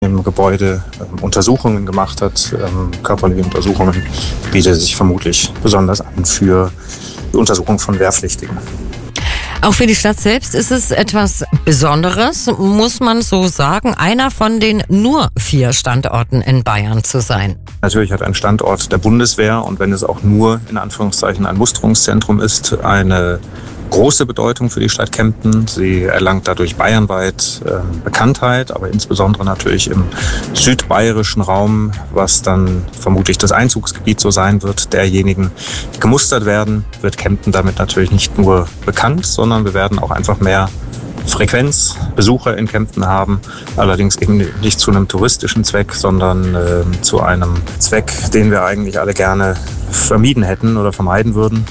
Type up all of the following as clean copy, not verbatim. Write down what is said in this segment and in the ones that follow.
im Gebäude Untersuchungen gemacht hat, körperliche Untersuchungen, bietet sich vermutlich besonders an für die Untersuchung von Wehrpflichtigen. Auch für die Stadt selbst ist es etwas Besonderes, muss man so sagen, einer von den nur 4 Standorten in Bayern zu sein. Natürlich hat ein Standort der Bundeswehr, und wenn es auch nur in Anführungszeichen ein Musterungszentrum ist, eine große Bedeutung für die Stadt Kempten. Sie erlangt dadurch bayernweit Bekanntheit, aber insbesondere natürlich im südbayerischen Raum, was dann vermutlich das Einzugsgebiet so sein wird, derjenigen, die gemustert werden, wird Kempten damit natürlich nicht nur bekannt, sondern wir werden auch einfach mehr Frequenz, Besucher in Kempten haben, allerdings eben nicht zu einem touristischen Zweck, sondern zu einem Zweck, den wir eigentlich alle gerne vermieden hätten oder vermeiden würden.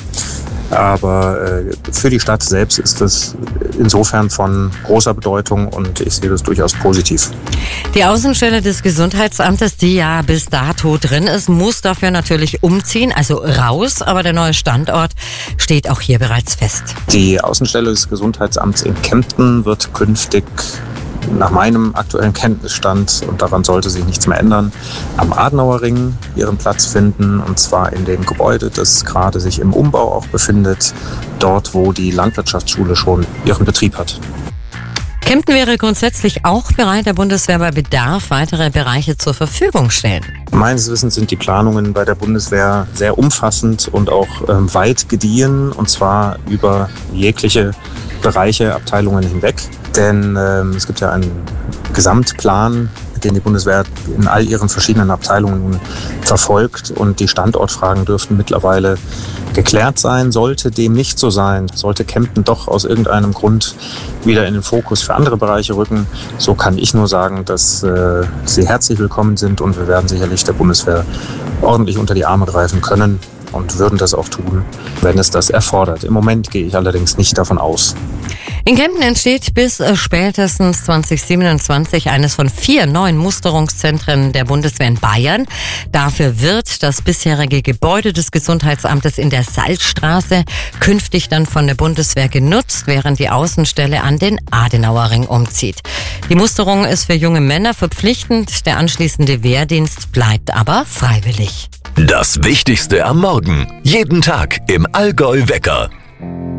Aber für die Stadt selbst ist das insofern von großer Bedeutung und ich sehe das durchaus positiv. Die Außenstelle des Gesundheitsamtes, die ja bis dato drin ist, muss dafür natürlich umziehen, also raus, aber der neue Standort steht auch hier bereits fest. Die Außenstelle des Gesundheitsamts in Kempten wird künftig nach meinem aktuellen Kenntnisstand, und daran sollte sich nichts mehr ändern, am Adenauerring ihren Platz finden, und zwar in dem Gebäude, das gerade sich im Umbau auch befindet, dort wo die Landwirtschaftsschule schon ihren Betrieb hat. Kempten wäre grundsätzlich auch bereit, der Bundeswehr bei Bedarf weitere Bereiche zur Verfügung stellen. Meines Wissens sind die Planungen bei der Bundeswehr sehr umfassend und auch weit gediehen, und zwar über jegliche Bereiche, Abteilungen hinweg. Denn es gibt ja einen Gesamtplan, den die Bundeswehr in all ihren verschiedenen Abteilungen verfolgt, und die Standortfragen dürften mittlerweile geklärt sein. Sollte dem nicht so sein, sollte Kempten doch aus irgendeinem Grund wieder in den Fokus für andere Bereiche rücken, so kann ich nur sagen, dass sie herzlich willkommen sind, und wir werden sicherlich der Bundeswehr ordentlich unter die Arme greifen können und würden das auch tun, wenn es das erfordert. Im Moment gehe ich allerdings nicht davon aus. In Kempten entsteht bis spätestens 2027 eines von 4 neuen Musterungszentren der Bundeswehr in Bayern. Dafür wird das bisherige Gebäude des Gesundheitsamtes in der Salzstraße künftig dann von der Bundeswehr genutzt, während die Außenstelle an den Adenauerring umzieht. Die Musterung ist für junge Männer verpflichtend, der anschließende Wehrdienst bleibt aber freiwillig. Das Wichtigste am Morgen. Jeden Tag im Allgäu Wecker.